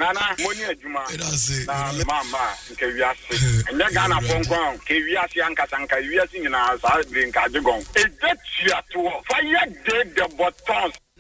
Nana, money adwuma. Na mama nke wiase. Enya Ghana ponkon ke wiase ankasanka wiase nyina sa drink ajegon. E detia to fire de the buttons.